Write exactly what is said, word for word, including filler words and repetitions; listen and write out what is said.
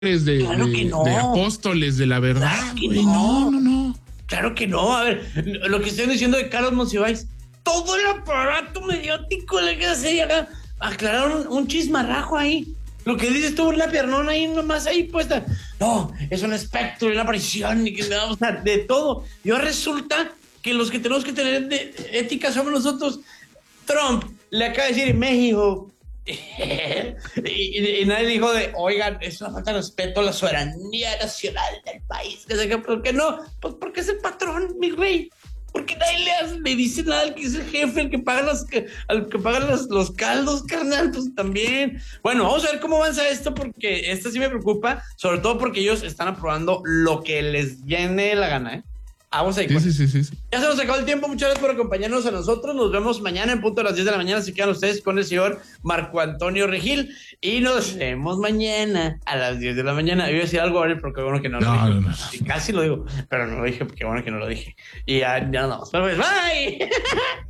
de, claro de, que no. de apóstoles de la verdad. Claro que güey. no. no, no, no. Claro que no. A ver, lo que estoy diciendo de Carlos Monsiváis, todo el aparato mediático le queda así, acá, aclararon un chismarrajo ahí. Lo que dices tú, una piernona ahí nomás ahí puesta. No, es un espectro, una aparición, y que, o sea, de todo. Y ahora resulta que los que tenemos que tener de, de ética somos nosotros. Trump le acaba de decir en México y, y, y nadie dijo de, oigan, es una falta de respeto a la soberanía nacional del país. ¿Por qué no? Pues porque es el patrón, mi rey. Porque nadie le, hace, le dice nada al que es el jefe, el que paga, las, al que paga los, los caldos, carnal, pues también. Bueno, vamos a ver cómo avanza esto, porque esto sí me preocupa, sobre todo porque ellos están aprobando lo que les llene la gana, ¿eh? Vamos a ir. Sí, sí, sí, sí. Ya se nos acabó el tiempo. Muchas gracias por acompañarnos a nosotros. Nos vemos mañana en punto a las diez de la mañana. Se quedan ustedes con el señor Marco Antonio Regil. Y nos vemos mañana a las diez de la mañana. Iba a decir algo, pero qué bueno que no lo No, dije. no, no. Casi lo digo, pero no lo dije, qué bueno que no lo dije. Y ya, ya nos vamos. Bye.